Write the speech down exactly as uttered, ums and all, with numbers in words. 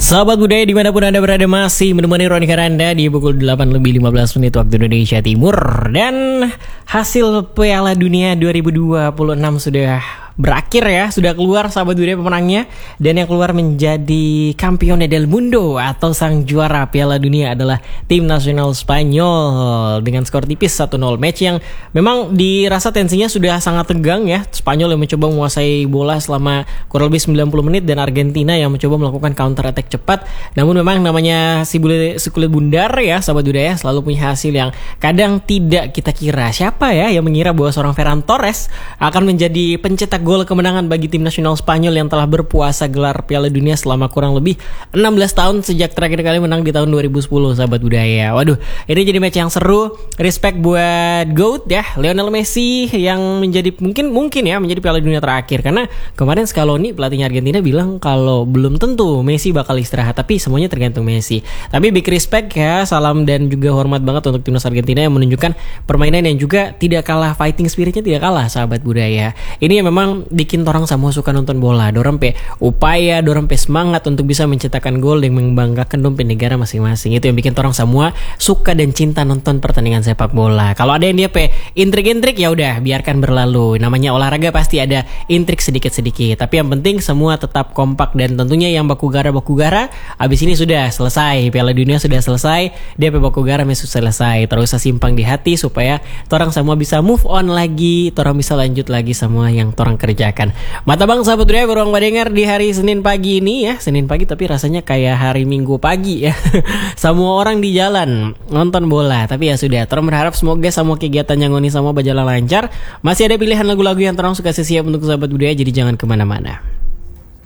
Sahabat budaya dimanapun Anda berada masih menemani Roni Karanda di pukul delapan lebih lima belas menit waktu Indonesia Timur. Dan hasil Piala Dunia dua ribu dua puluh enam sudah berakhir ya, sudah keluar sahabat budaya pemenangnya. Dan yang keluar menjadi Campione del Mundo atau sang juara Piala Dunia adalah tim nasional Spanyol dengan skor tipis satu nol. Match yang memang dirasa tensinya sudah sangat tegang ya. Spanyol yang mencoba menguasai bola selama kurang lebih sembilan puluh menit dan Argentina yang mencoba melakukan counter attack cepat. Namun memang namanya si, bule, si kulit bundar ya sahabat budaya selalu punya hasil yang kadang tidak kita kira. Siapa ya yang mengira bahwa seorang Ferran Torres akan menjadi pencetak gol kemenangan bagi tim nasional Spanyol yang telah berpuasa gelar Piala Dunia selama kurang lebih enam belas tahun sejak terakhir kali menang di tahun dua ribu sepuluh sahabat budaya. Waduh, ini jadi match yang seru. Respect buat GOAT ya, Lionel Messi yang menjadi mungkin mungkin ya menjadi Piala Dunia terakhir, karena kemarin Scaloni pelatihnya Argentina bilang kalau belum tentu Messi bakal istirahat, tapi semuanya tergantung Messi. Tapi big respect ya, salam dan juga hormat banget untuk timnas Argentina yang menunjukkan permainan yang juga tidak kalah, fighting spiritnya tidak kalah sahabat budaya. Ini yang memang bikin orang semua suka nonton bola. Dorang pe upaya, dorang pe semangat untuk bisa menciptakan gol dan membanggakan dompet negara masing-masing. Itu yang bikin orang semua suka dan cinta nonton pertandingan sepak bola. Kalau ada yang dia pe intrik-intrik ya udah biarkan berlalu. Namanya olahraga pasti ada intrik sedikit-sedikit. Tapi yang penting semua tetap kompak dan tentunya yang bakugara-bakugara abis ini sudah selesai. Piala Dunia sudah selesai. Dia pe bakugara mesut selesai. Terus usah simpang di hati supaya orang semua bisa move on lagi. Orang bisa lanjut lagi semua yang orang kerjakan. Mata bang sahabat budaya beruang badengar di hari Senin pagi ini ya. Senin pagi tapi rasanya kayak hari Minggu pagi ya. Semua orang di jalan nonton bola. Tapi ya sudah, terus berharap semoga semua kegiatan yang ngoni sama berjalan lancar. Masih ada pilihan lagu-lagu yang terang suka siap untuk sahabat budaya, jadi jangan kemana-mana.